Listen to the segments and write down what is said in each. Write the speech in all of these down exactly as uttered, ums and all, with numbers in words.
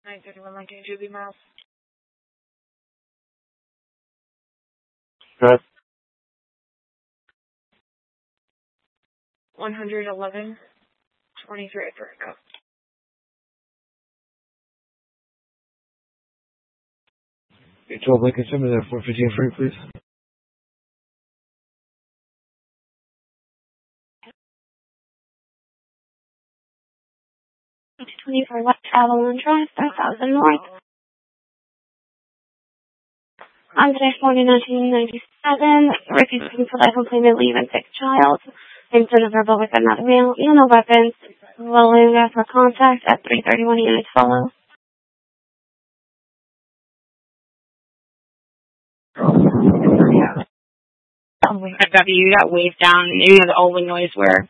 nine thirty-one Lincoln, Juby Miles. Good. one eleven twenty-three for go. twelve Lincoln, send me that four fifteen free, please. twenty-four West Travel and Drive, five thousand North. On today, morning, nineteen ninety-seven, refusing to life employment leave and sick child. Instead of verbal with another male, you no weapons. Rolling after contact at three thirty-one units follow. I've got you got waved down, and you know the only noise where.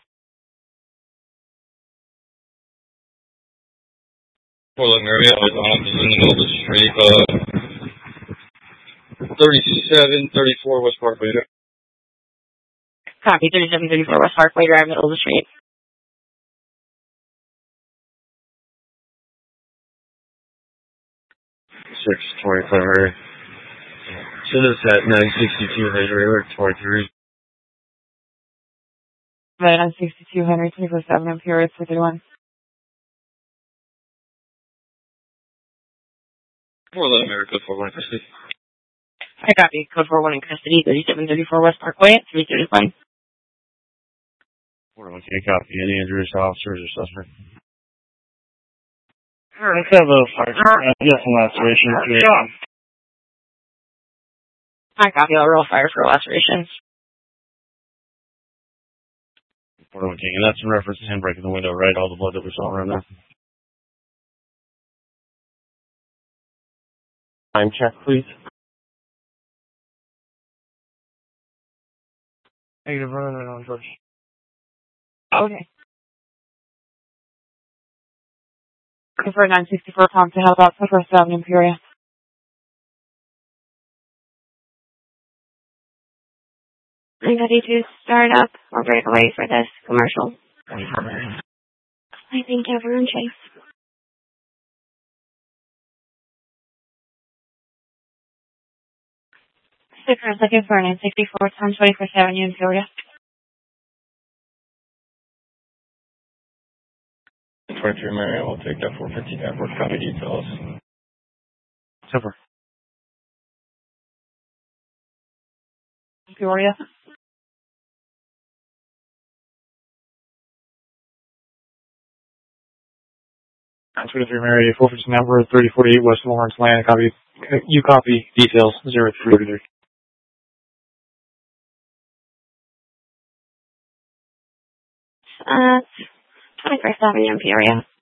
Portland area, I was on the middle of the street, uh, thirty-seven thirty-four West Parkway. Copy, thirty-seven thirty-four West Parkway Drive, middle of the street. six twenty-five. Send us at nine sixty-two Henry, twenty-three. Right on sixty-two Henry, twenty-four seven Imperial, three thirty-one. Portland America, four one custody. I copy, code four one in custody, thirty-seven thirty-four West Parkway, three thirty-one. four one, can't copy any injuries to officers or suspect. Alright, let's have a fire. Uh, yes, some lacerations. Yeah. I copy, I'll roll fire for lacerations. four one, and that's in reference to him breaking the window, right? All the blood that we saw around there. Time check, please. Negative, running right on, George. Okay. For nine sixty-four Tom to help out First Avenue, Imperial. I'm ready to start up or break away for this commercial. I think everyone chase. Stickers looking for nine sixty-four Tom, twenty-first Avenue, Imperial. twenty-three Mary, we'll take that four fifteen network, copy details. Super. Peoria. twenty-three Mary, four fifteen network, thirty forty-eight West Lawrence Land, copy. You copy details, zero three three. Uh, twenty-first Avenue, Imperial.